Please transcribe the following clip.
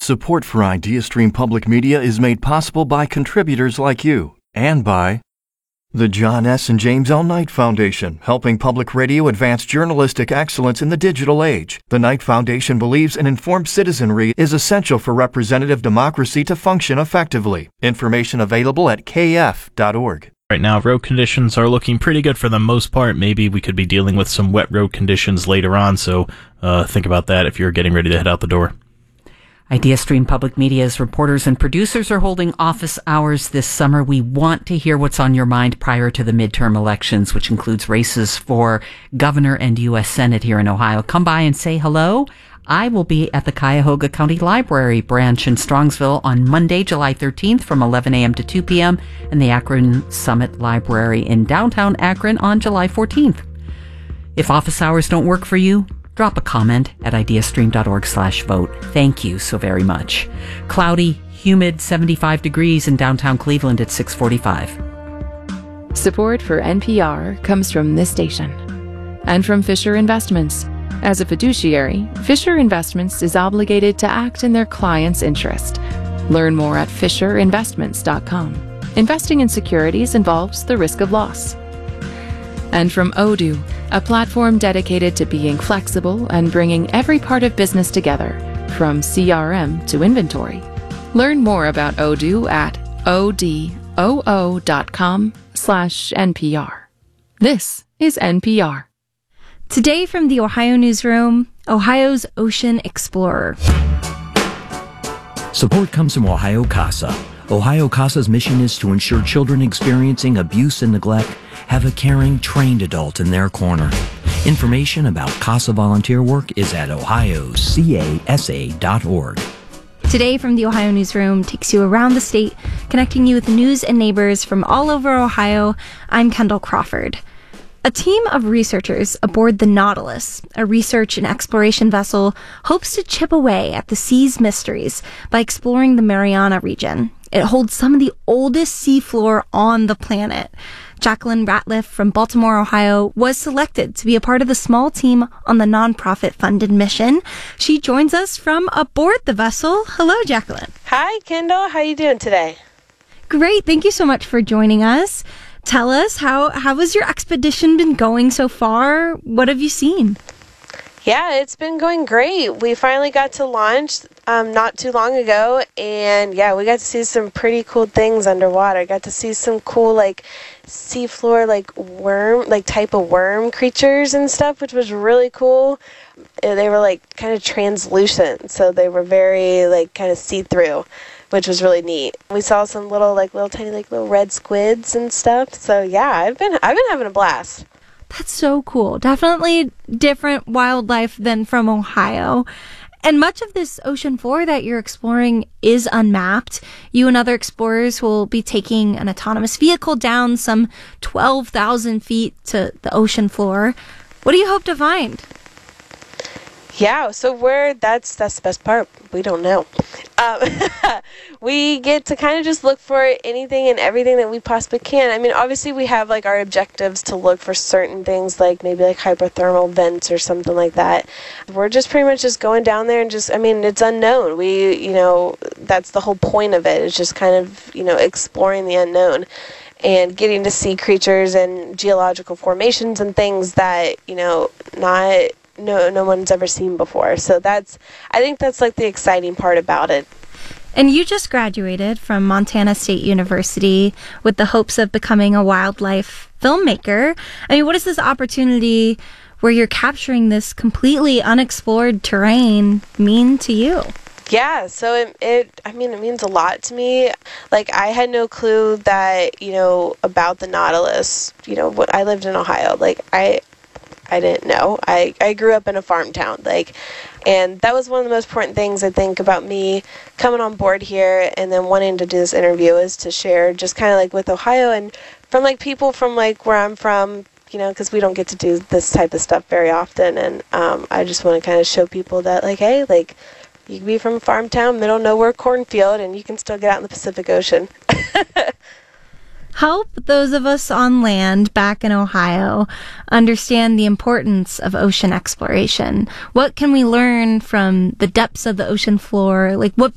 Support for IdeaStream Public Media is made possible by contributors like you and by the John S. and James L. Knight Foundation, helping public radio advance journalistic excellence in the digital age. The Knight Foundation believes an informed citizenry is essential for representative democracy to function effectively. Information available at kf.org. Right now, road conditions are looking pretty good for the most part. Maybe we could be dealing with some wet road conditions later on, so think about that if you're getting ready to head out the door. IdeaStream Public Media's reporters and producers are holding office hours this summer. We want to hear what's on your mind prior to the midterm elections, which includes races for governor and U.S. Senate here in Ohio. Come by and say hello. I will be at the Cuyahoga County Library branch in Strongsville on Monday, July 13th from 11 a.m. to 2 p.m. and the Akron Summit Library in downtown Akron on July 14th. If office hours don't work for you, drop a comment at ideastream.org/vote. Thank you so very much. Cloudy, humid, 75 degrees in downtown Cleveland at 6:45. Support for NPR comes from this station and from Fisher Investments. As a fiduciary, Fisher Investments is obligated to act in their client's interest. Learn more at fisherinvestments.com. Investing in securities involves the risk of loss. And from Odoo, a platform dedicated to being flexible and bringing every part of business together, from CRM to inventory. Learn more about Odoo at odoo.com/NPR. This is NPR. Today from the Ohio Newsroom, Ohio's Ocean Explorer. Support comes from Ohio CASA. Ohio CASA's mission is to ensure children experiencing abuse and neglect have a caring, trained adult in their corner. Information about CASA volunteer work is at ohiocasa.org. Today from the Ohio Newsroom takes you around the state, connecting you with news and neighbors from all over Ohio. I'm Kendall Crawford. A team of researchers aboard the Nautilus, a research and exploration vessel, hopes to chip away at the sea's mysteries by exploring the Mariana region. It holds some of the oldest seafloor on the planet. Jacqueline Ratliff from Baltimore, Ohio, was selected to be a part of the small team on the nonprofit-funded mission. She joins us from aboard the vessel. Hello, Jacqueline. Hi, Kendall. How you doing today? Great. Thank you so much for joining us. Tell us, how has your expedition been going so far? What have you seen? Yeah, it's been going great. We finally got to launch not too long ago, and yeah, we got to see some pretty cool things underwater. Got to see some cool seafloor worm type of worm creatures and stuff, which was really cool. They were kind of translucent, so they were very kind of see-through, which was really neat. We saw some little tiny little red squids and stuff. So yeah, I've been having a blast. That's so cool. Definitely different wildlife than from Ohio. And much of this ocean floor that you're exploring is unmapped. You and other explorers will be taking an autonomous vehicle down some 12,000 feet to the ocean floor. What do you hope to find? Yeah, so that's the best part. We don't know. We get to kind of just look for anything and everything that we possibly can. I mean, obviously we have our objectives to look for certain things, maybe hydrothermal vents or something like that. We're just pretty much just going down there and it's unknown. That's the whole point of it. It's just kind of, exploring the unknown and getting to see creatures and geological formations and things that, no one's ever seen before. So I think that's the exciting part about it. And you just graduated from Montana State University with the hopes of becoming a wildlife filmmaker. I mean, what is this opportunity where you're capturing this completely unexplored terrain mean to you? Yeah, so it means a lot to me. I had no clue that, about the Nautilus. When I lived in Ohio, I didn't know. I grew up in a farm town, and that was one of the most important things I think about me coming on board here and then wanting to do this interview is to share just kind of with Ohio and from people from where I'm from, because we don't get to do this type of stuff very often, and I just want to kind of show people that hey, you can be from a farm town, middle of nowhere cornfield, and you can still get out in the Pacific Ocean. Help those of us on land back in Ohio understand the importance of ocean exploration. What can we learn from the depths of the ocean floor? What